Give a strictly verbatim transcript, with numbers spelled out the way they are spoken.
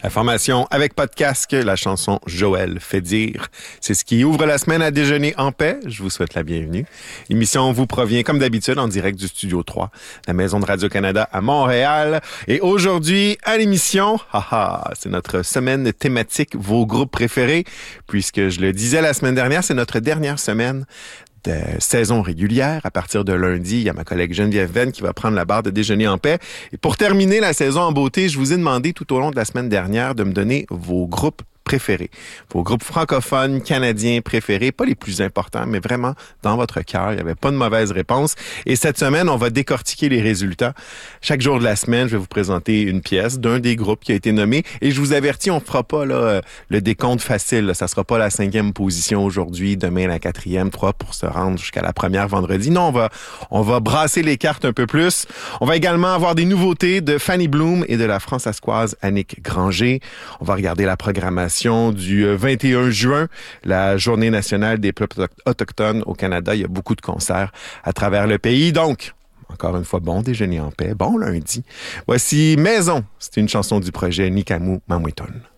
La formation avec pas de casque, la chanson Joël fait dire. C'est ce qui ouvre la semaine à déjeuner en paix. Je vous souhaite la bienvenue. L'émission vous provient comme d'habitude en direct du Studio trois, la maison de Radio-Canada à Montréal. Et aujourd'hui, à l'émission, haha, c'est notre semaine thématique, vos groupes préférés. Puisque je le disais la semaine dernière, c'est notre dernière semaine de saison régulière. À partir de lundi, il y a ma collègue Geneviève Venn qui va prendre la barre de déjeuner en paix. Et pour terminer la saison en beauté, je vous ai demandé tout au long de la semaine dernière de me donner vos groupes préférés. Vos groupes francophones, canadiens préférés, pas les plus importants, mais vraiment dans votre cœur. Il n'y avait pas de mauvaise réponse. Et cette semaine, on va décortiquer les résultats. Chaque jour de la semaine, je vais vous présenter une pièce d'un des groupes qui a été nommé. Et je vous avertis, on ne fera pas là, le décompte facile. Là. Ça sera pas la cinquième position aujourd'hui, demain la quatrième, trois pour se rendre jusqu'à la première vendredi. Non, on va, on va brasser les cartes un peu plus. On va également avoir des nouveautés de Fanny Bloom et de la françaiscoise Annick Granger. On va regarder la programmation du vingt et un juin, la Journée nationale des peuples autochtones au Canada. Il y a beaucoup de concerts à travers le pays. Donc, encore une fois, bon déjeuner en paix, bon lundi. Voici Maison. C'est une chanson du projet Nikamu Mamwetun.